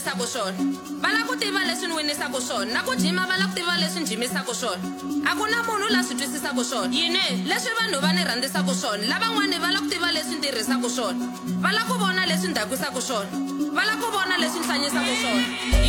winisaka swona va la ku tiva leswi ni winisaka swona na ku jima va la ku tiva leswi ni jimisaka swona a ku na munhu la swi twisisaka swona yini leswi vanhu va ni rhandzisaka swona lavan'wani va la ku tiva leswi ni tirhisaka swona va la ku vona leswi ni dakwisaka swona va la ku vona leswi ni hlanyisaka swona